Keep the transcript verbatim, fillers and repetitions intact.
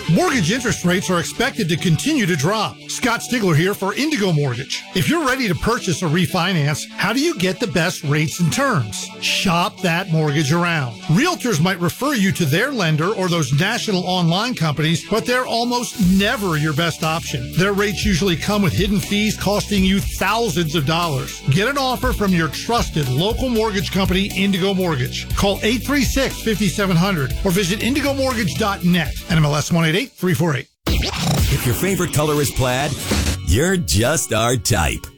Mortgage interest rates are expected to continue to drop. Scott Stigler here for Indigo Mortgage. If you're ready to purchase or refinance, how do you get the best rates and terms? Shop that mortgage around. Realtors might refer you to their lender or those national online companies, but they're almost never your best option. Their rates usually come with hidden fees costing you thousands of dollars. Get an offer from your trusted local mortgage company, Indigo Mortgage. Call eight three six, five seven zero zero or visit indigo mortgage dot net. N M L S one eight eight three four eight. If your favorite color is plaid, you're just our type.